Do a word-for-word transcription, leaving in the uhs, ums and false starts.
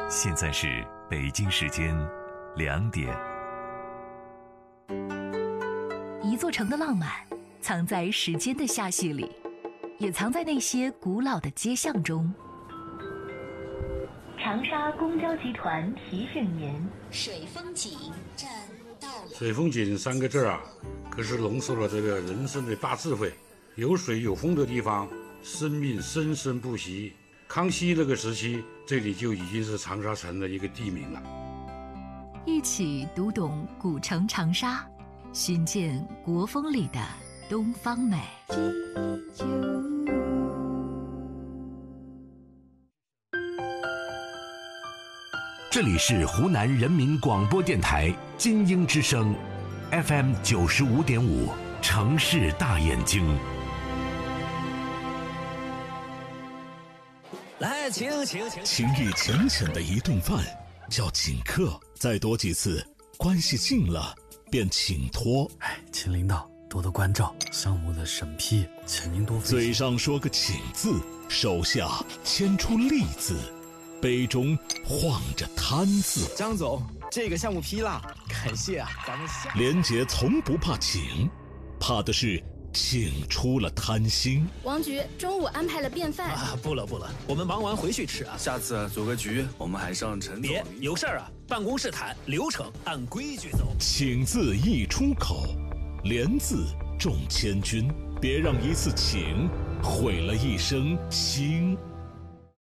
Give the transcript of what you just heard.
现在是北京时间两点。 一座城的浪漫藏在时间的罅隙里，也藏在那些古老的街巷中。长沙公交集团提醒您： 水风景站到了。 水风景三个字啊，可是浓缩了这个人生的大智慧。有水有风的地方，生命生生不息。康熙那个时期，这里就已经是长沙城的一个地名了。 一起读懂古城长沙，寻见国风里的东方美。 这里是湖南人民广播电台金鹰之声 F M 九十五点五，城市大眼睛。 来，请请请， 情谊浅浅的一顿饭叫请客，再多几次，关系近了便请托。 哎，请领导多多关照，项目的审批，请您多费心。 嘴上说个请字，手下牵出利字，杯中晃着贪字。 张总，这个项目批了，感谢啊，咱们下。 连杰从不怕请，怕的是请出了贪心。 王局中午安排了便饭啊，不了不了，我们忙完回去吃啊。 下次组个局，我们还上陈总。 别有事儿啊，办公室谈，流程按规矩走。 请字一出口，连字中千钧，别让一次请毁了一生情。